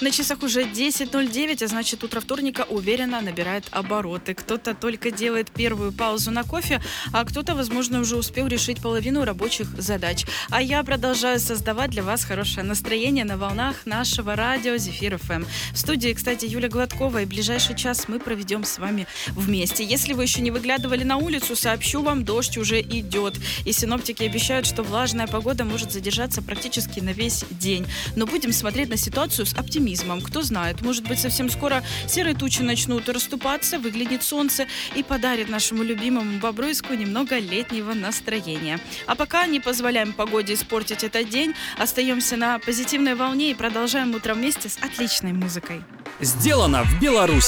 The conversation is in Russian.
На часах уже 10:09, а значит, утро вторника уверенно набирает обороты. Кто-то только делает первую паузу на кофе, а кто-то, возможно, уже успел решить половину рабочих задач. А я продолжаю создавать для вас хорошее настроение на волнах нашего радио Зефир ФМ. В студии, кстати, Юля Гладкова, и ближайший час мы проведем с вами вместе. Если вы еще не выглядывали на улицу, сообщу вам, дождь уже идет. И синоптики обещают, что влажная погода может задержаться практически на весь день. Но будем смотреть на ситуацию с оптимизмом. Кто знает, может быть, совсем скоро серые тучи начнут расступаться, выглянет солнце и подарит нашему любимому Бобруйску немного летнего настроения. А пока не позволяем погоде испортить этот день, остаемся на позитивной волне и продолжаем утро вместе с отличной музыкой. Сделано в Беларуси.